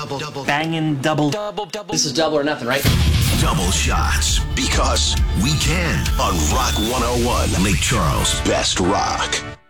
banging double. This is double or nothing, right? Double shots, because we can on Rock 101, Lake Charles' best rock.